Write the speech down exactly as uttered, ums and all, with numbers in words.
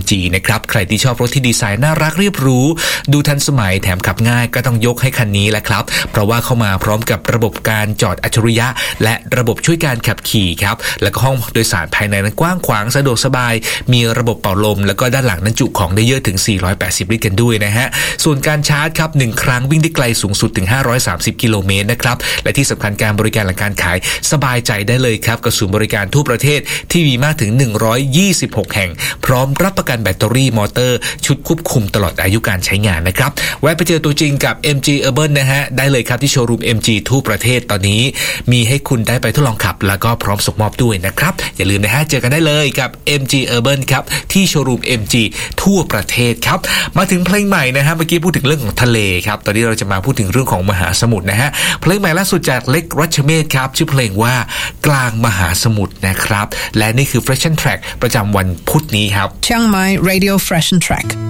จี นะครับใครที่ชอบรถที่ดีไซน์น่ารักเรียบหรูดูทันสมัยแถมขับง่ายก็ต้องยกให้คันนี้แหละครับเพราะว่าเข้ามาพร้อมกับระบบการจอดอัจฉริยะและระบบช่วยการขับขี่ครับแล้วก็ห้องโดยสารภายในนั้นกว้างขวางสะดวกสบายมีระบบเป่าลมแล้วก็ด้านหลังนั้นจุของได้เยอะถึงสี่ร้อยแปดสิบลิตรกันด้วยนะฮะส่วนการชาร์จครับหนึ่งครั้งวิ่งได้ไกลสูงสุดถึงห้าร้อยสามสิบกิโลเมตรนะครับและที่สำคัญการบริการหลังการขายสบายใจได้เลยครับกับศูนย์บริการทั่วประเทศที่มีมากถึงหนึ่งร้อยยี่สิบหกแห่งพร้อมรับประกันแบตเตอรี่มอเตอร์ชุดควบคุมตลอดอายุการใช้งานนะครับแวะไปเจอตัวจริงกับ เอ็ม จี Urban นะฮะได้เลยครับที่โชว์รูม เอ็ม จี ทั่วประเทศตอนนี้มีให้คุณได้ไปทดลองขับแล้วก็พร้อมส่งมอบด้วยนะครับอย่าลืมนะฮะเจอกันได้เลยกับ เอ็ม จี Urban ครับที่โชว์รูม เอ็ม จี ทั่วประเทศครับมาถึงเพลงใหม่นะฮะเมื่อกี้พูดถึงเรื่องของทะเลครับตอนนี้เราจะมาพูดถึงเรื่องของมหาสมุทรนะฮะเพลงใหม่ล่าสุดจากเล็กรัชเมธครับชื่อเพลงว่ากลางมหาสมุทรนะครับและนี่คือ Fresh Track ประจำวันพุธนี้ครับ Chiang Mai Radio Fresh Track